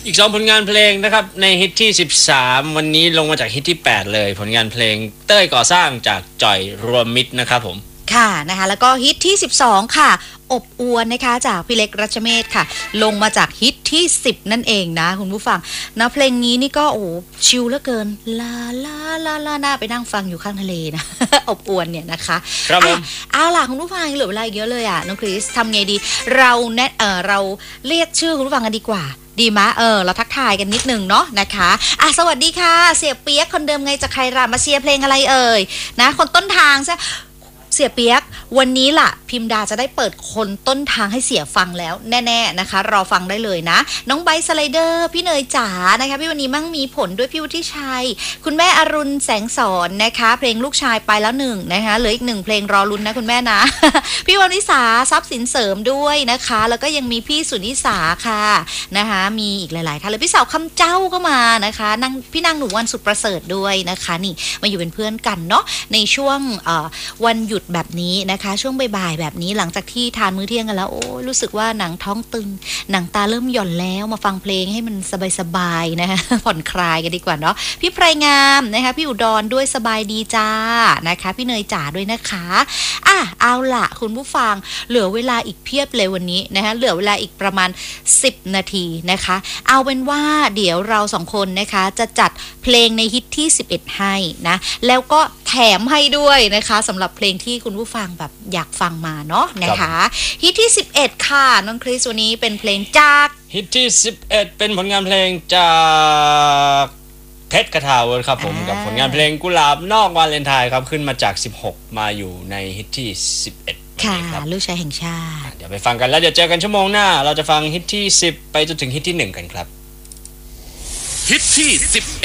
อีก2ผลงานเพลงนะครับในฮิตที่13วันนี้ลงมาจากฮิตที่8เลยผลงานเพลงเต้ยก่อสร้างจากจ่อยรวมมิตรนะครับผมค่ะนะคะแล้วก็ฮิตที่12ค่ะอบอวนนะคะจากพี่เล็กรัชเมศค่ะลงมาจากฮิตที่10นั่นเองนะคุณผู้ฟังนะเพลงนี้นี่ก็โอ้ชิลเหลือเกินลาลาลาลาน่าไปนั่งฟังอยู่ข้างทะเลนะ อบอวนเนี่ยนะคะครับผมเอาล่ะคุณผู้ฟังเหลือเวลาเยอะเลยอ่ะน้องคริสทำไงดีเราเราเรียกชื่อคุณผู้ฟังกันดีกว่าดีมะเราทักทายกันนิดนึงเนาะนะคะสวัสดีค่ะเสียเปียกคนเดิมไงจะใครล่ะมาเชียร์เพลงอะไรเอ่ยนะคนต้นทางใช่เสียเปียกวันนี้ล่ะพิมดาจะได้เปิดคนต้นทางให้เสียฟังแล้วแน่ๆนะคะรอฟังได้เลยนะน้องไบสไลเดอร์พี่เนยจ๋านะคะพี่วันนี้มั่งมีผลด้วยพี่วุฒิชัยคุณแม่อรุณแสงสอนนะคะเพลงลูกชายไปแล้วหนึ่งนะคะเหลืออีก1เพลงรอลุ้นนะคุณแม่นะ พี่วานิสาทรัพย์สินเสริมด้วยนะคะแล้วก็ยังมีพี่สุนิสาค่ะนะคะมีอีกหลายๆท่านเลยพี่สาวคำเจ้าก็มานะคะพี่นางหนูวันสุดประเสริฐด้วยนะคะนี่มาอยู่เป็นเพื่อนกันเนาะในช่วงวันหยุดแบบนี้นะคะช่วงบ่ายๆแบบนี้หลังจากที่ทานมื้อเที่ยงกันแล้วโอ้รู้สึกว่าหนังท้องตึงหนังตาเริ่มหย่อนแล้วมาฟังเพลงให้มันสบายๆนะคะผ่อนคลายกันดีกว่าเนาะพี่ไพรงามนะคะพี่อุดรด้วยสบายดีจ้านะคะพี่เนยจ๋าด้วยนะคะเอาล่ะคุณผู้ฟังเหลือเวลาอีกเพียบเลยวันนี้นะคะเหลือเวลาอีกประมาณ10นาทีนะคะเอาเป็นว่าเดี๋ยวเรา2คนนะคะจะจัดเพลงในฮิตที่11ให้นะแล้วก็แถมให้ด้วยนะคะสำหรับเพลงที่คุณผู้ฟังแบบอยากฟังมาเนาะนะคะฮิตที่11ค่ะน้องคริสวันนี้เป็นเพลงจากฮิตที่11เป็นผลงานเพลงจากเพชรคทาวุฒิครับผมกับผลงานเพลงกุหลาบนอกวาเลนไทน์ครับขึ้นมาจาก16มาอยู่ในฮิตที่11 ค่ะลูกชายแห่งชาติเดี๋ยวไปฟังกันแล้วเดี๋ยวเจอกันชั่วโมงหน้าเราจะฟังฮิตที่10ไปจนถึงฮิตที่1กันครับฮิตที่10